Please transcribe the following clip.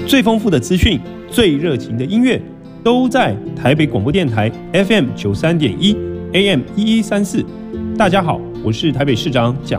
最丰富的资讯、最热情的音乐，都在台北广播电台 FM 93.1 AM 1134。大家好，我是台北市长蒋